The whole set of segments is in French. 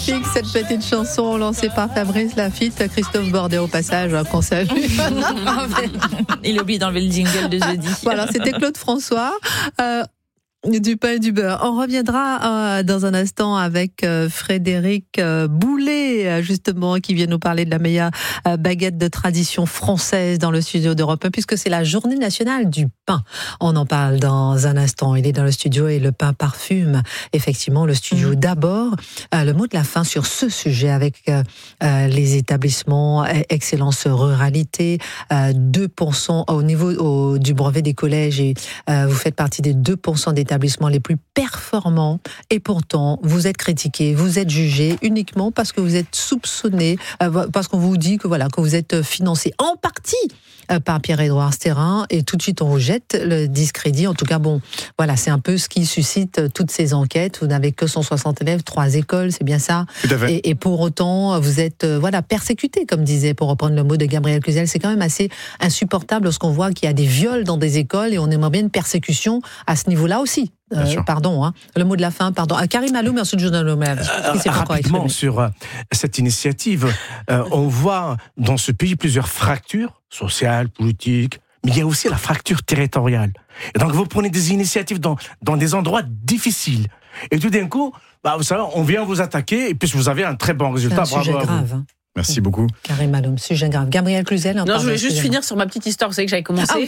Magnifique cette petite chanson lancée par Fabrice Lafitte, Christophe Bordet au passage, qu'on salue. Il a oublié d'enlever le jingle de jeudi. Voilà, c'était Claude François. Du pain et du beurre. On reviendra dans un instant avec Frédéric Boulet, justement, qui vient nous parler de la meilleure baguette de tradition française dans le studio d'Europe 1, puisque c'est la journée nationale du pain. On en parle dans un instant. Il est dans le studio et le pain parfume effectivement le studio. D'abord, le mot de la fin sur ce sujet avec les établissements Excellence Ruralité, 2% au niveau du brevet des collèges, et vous faites partie des 2% d'établissements les plus performants, et pourtant vous êtes critiqué, vous êtes jugé uniquement parce que vous êtes soupçonné, parce qu'on vous dit que voilà, que vous êtes financé en partie par Pierre-Édouard Stérin, et tout de suite on vous jette le discrédit. En tout cas, bon, voilà, c'est un peu ce qui suscite toutes ces enquêtes. Vous n'avez que 160 élèves, 3 écoles, c'est bien ça. Tout à fait. Et pour autant, vous êtes persécuté, comme disait, pour reprendre le mot de Gabriel Cluzel. C'est quand même assez insupportable lorsqu'on voit qu'il y a des viols dans des écoles, et on aimerait bien une persécution à ce niveau-là aussi. Pardon, le mot de la fin, pardon. Karim Alloum, et ensuite Jonathan Lomel. Rapidement sur cette initiative, on voit dans ce pays plusieurs fractures sociales, politiques, mais il y a aussi la fracture territoriale. Et donc vous prenez des initiatives dans des endroits difficiles. Et tout d'un coup, vous savez, on vient vous attaquer, et puis vous avez un très bon résultat. C'est un sujet grave. Hein. Merci beaucoup. Karim Alloum, sujet grave. Gabriel Cluzel. Non, je voulais juste finir sur ma petite histoire. Vous savez que j'avais commencé.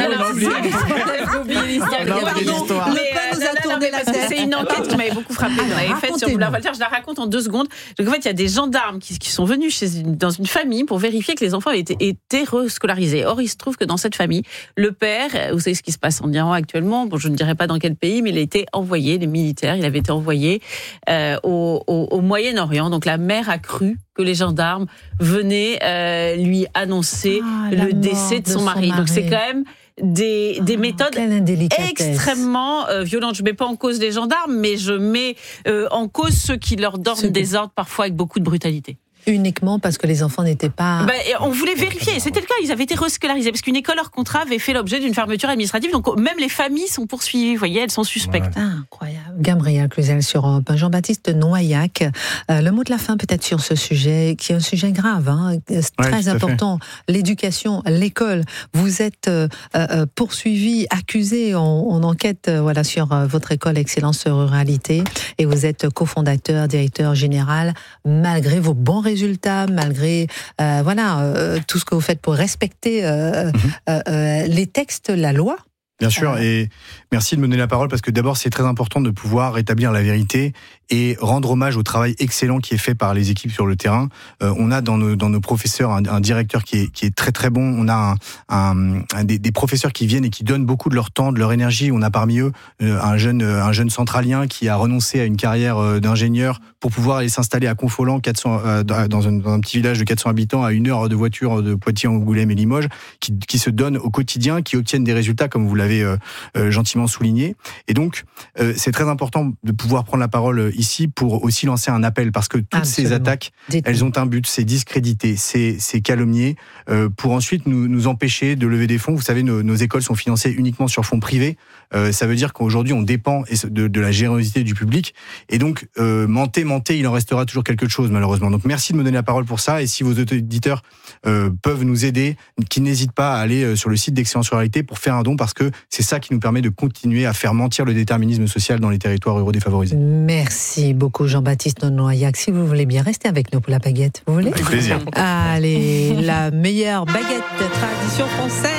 C'est une enquête qui m'avait beaucoup frappée. Je la raconte en 2 secondes. Donc en fait, il y a des gendarmes qui sont venus dans une famille pour vérifier que les enfants étaient rescolarisés. Or, il se trouve que dans cette famille, le père, vous savez ce qui se passe en Iran actuellement. Bon, je ne dirais pas dans quel pays, mais il a été envoyé, les militaires, il avait été envoyé au Moyen-Orient. Donc la mère a cru que les gendarmes venaient lui annoncer le décès de son mari. Donc c'est quand même des méthodes extrêmement violentes. Je ne mets pas en cause les gendarmes, mais je mets en cause ceux qui leur donnent des ordres parfois avec beaucoup de brutalité. Uniquement parce que les enfants n'étaient pas... on voulait vérifier, c'était le cas, ils avaient été rescolarisés, parce qu'une école hors contrat avait fait l'objet d'une fermeture administrative, donc même les familles sont poursuivies, vous voyez, elles sont suspectes. Ouais. Incroyable. Gabriel Cluzel sur Europe 1, Jean-Baptiste Noyac, le mot de la fin peut-être sur ce sujet, qui est un sujet grave, très important, l'éducation, l'école. Vous êtes poursuivi, accusé en enquête sur votre école Excellence Ruralité, et vous êtes cofondateur, directeur général, malgré vos bons résultats, malgré tout ce que vous faites pour respecter les textes, la loi. Bien sûr, et merci de me donner la parole, parce que d'abord c'est très important de pouvoir rétablir la vérité et rendre hommage au travail excellent qui est fait par les équipes sur le terrain. On a dans nos professeurs un directeur qui est très très bon. On a des professeurs qui viennent et qui donnent beaucoup de leur temps, de leur énergie. On a parmi eux un jeune centralien qui a renoncé à une carrière d'ingénieur pour pouvoir aller s'installer à Confolens, dans un petit village de 400 habitants, à 1 heure de voiture de Poitiers, Angoulême et Limoges, qui se donnent au quotidien, qui obtiennent des résultats, comme vous l'avez gentiment souligné. Et donc, c'est très important de pouvoir prendre la parole ici pour aussi lancer un appel, parce que toutes ces attaques, elles ont un but, c'est discréditer, c'est calomnier, pour ensuite nous empêcher de lever des fonds. Vous savez, nos écoles sont financées uniquement sur fonds privés. Ça veut dire qu'aujourd'hui, on dépend de la générosité du public. Et donc, mentez, il en restera toujours quelque chose, malheureusement. Donc, merci de me donner la parole pour ça. Et si vos auditeurs peuvent nous aider, qu'ils n'hésitent pas à aller sur le site d'Excellence Ruralité pour faire un don, parce que c'est ça qui nous permet de continuer à faire mentir le déterminisme social dans les territoires ruraux défavorisés. Merci beaucoup, Jean-Baptiste Noyac. Si vous voulez bien rester avec nous pour la baguette, vous voulez ? Avec plaisir. Allez, la meilleure baguette de tradition française.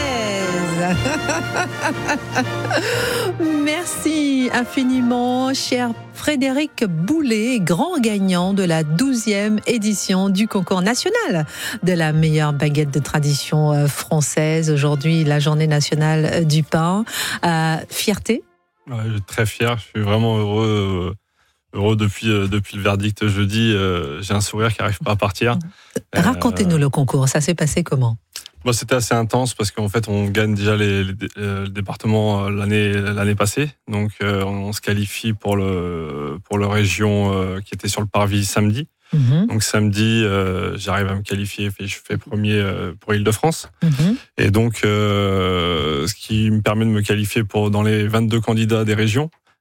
Merci infiniment, cher Frédéric Boulet, grand gagnant de la 12e édition du concours national de la meilleure baguette de tradition française. Aujourd'hui, la journée nationale du pain. Fierté ? Très fier, je suis vraiment heureux depuis le verdict jeudi. J'ai un sourire qui n'arrive pas à partir. Racontez-nous le concours, ça s'est passé comment ? C'était assez intense, parce qu'en fait on gagne déjà le département l'année passée, donc on se qualifie pour le région qui était sur le parvis samedi. Donc samedi, j'arrive à me qualifier, je fais premier pour Île-de-France. Et donc ce qui me permet de me qualifier dans les 22 candidats des régions.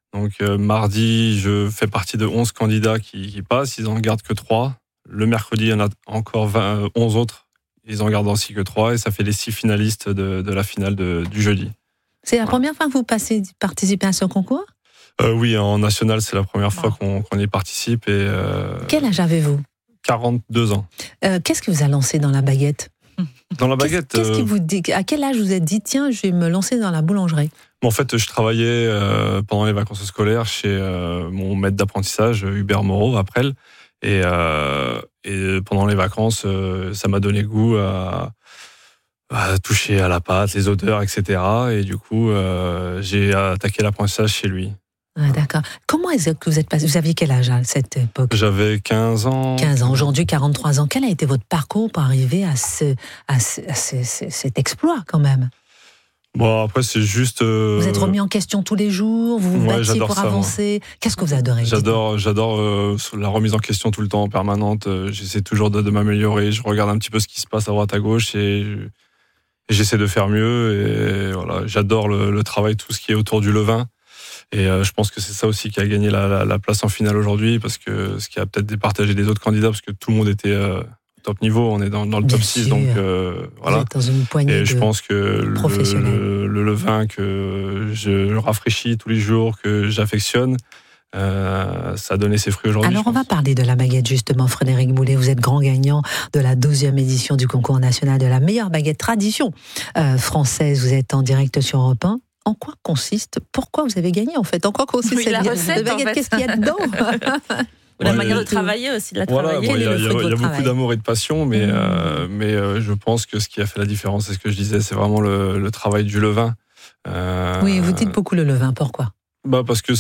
Donc mardi, je fais partie de 11 candidats qui passent, ils en gardent que 3. Le mercredi, il y en a encore 11 autres, ils en gardent aussi que 3, et ça fait les 6 finalistes de la finale du jeudi. C'est la première fois que vous participez à ce concours ? Oui, en national, c'est la première fois qu'on y participe. Et, quel âge avez-vous ? 42 ans. Qu'est-ce qui vous a lancé dans la baguette ? Dans la baguette. Qu'est-ce qui vous dit, à quel âge vous êtes dit, tiens, je vais me lancer dans la boulangerie ? En fait, je travaillais pendant les vacances scolaires chez mon maître d'apprentissage, Hubert Moreau, à Presles. Et pendant les vacances, ça m'a donné goût à toucher à la pâte, les odeurs, etc. Et du coup, j'ai attaqué l'apprentissage chez lui. Ah, d'accord. Comment est-ce que vous êtes passé ? Vous aviez quel âge à cette époque ? J'avais 15 ans. 15 ans, aujourd'hui 43 ans. Quel a été votre parcours pour arriver à cet exploit quand même ? Bon, après, c'est juste... Vous êtes remis en question tous les jours, vous vous battiez pour avancer. Qu'est-ce que vous adorez ? J'adore la remise en question tout le temps, en permanente. J'essaie toujours de m'améliorer. Je regarde un petit peu ce qui se passe à droite, à gauche et j'essaie de faire mieux. Et voilà, j'adore le travail, tout ce qui est autour du levain. Et je pense que c'est ça aussi qui a gagné la place en finale aujourd'hui, parce que ce qui a peut-être départagé des autres candidats, parce que tout le monde était top niveau, on est dans le top 6, donc voilà. Vous êtes dans une poignée et je pense que le levain que je rafraîchis tous les jours, que j'affectionne, ça a donné ses fruits aujourd'hui. Alors on va parler de la baguette justement, Frédéric Boulet. Vous êtes grand gagnant de la 12e édition du concours national de la meilleure baguette tradition française. Vous êtes en direct sur Europe 1. En quoi consiste ? Pourquoi vous avez gagné en fait ? En quoi consiste cette recette, baguette ? en fait. Qu'est-ce qu'il y a dedans ? La manière de travailler aussi, de la travailler. Il y a beaucoup d'amour et de passion, mais je pense que ce qui a fait la différence, c'est ce que je disais, c'est vraiment le travail du levain. Oui, vous dites beaucoup le levain, pourquoi ? Parce que